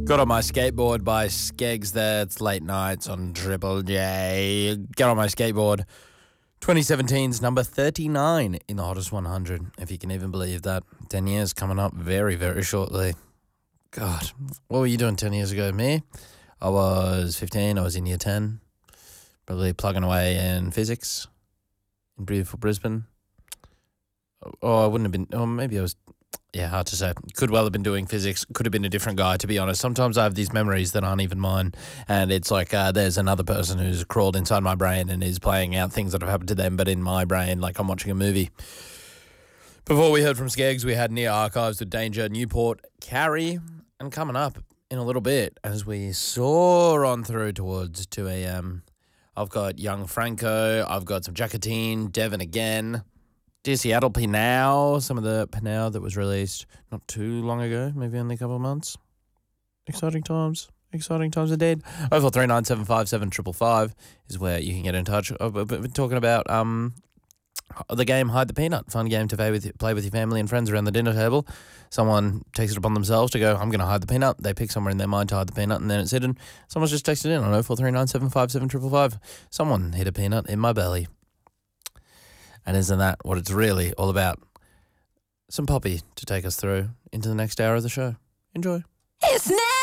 Got on my skateboard by Skeggs there. It's late nights on Triple J. Get on my skateboard. 2017's number 39 in the Hottest 100, if you can even believe that. 10 years coming up very, very shortly. God, what were you doing 10 years ago? Me? I was 15. I was in year 10. Probably plugging away in physics in beautiful Brisbane. Oh, I wouldn't have been. Oh, maybe I was. Yeah, hard to say. Could well have been doing physics. Could have been a different guy, to be honest. Sometimes I have these memories that aren't even mine, and it's like there's another person who's crawled inside my brain and is playing out things that have happened to them, but in my brain, like I'm watching a movie. Before we heard from Skeggs, we had Near Archives with Danger, Newport, Carrie, and coming up in a little bit, as we soar on through towards 2 a.m., I've got Young Franco, I've got some Jacatine, Devon again, Dear Seattle Pinau, some of the Pinau that was released not too long ago, maybe only a couple of months. Exciting times indeed. 0439757555 is where you can get in touch. I've been talking about the game Hide the Peanut, fun game to play with your family and friends around the dinner table. Someone takes it upon themselves to go, I'm going to hide the peanut. They pick somewhere in their mind to hide the peanut, and then it's hidden. Someone's just texted in on 0439757555. Someone hid a peanut in my belly. And isn't that what it's really all about? Some Poppy to take us through into the next hour of the show. Enjoy. It's now.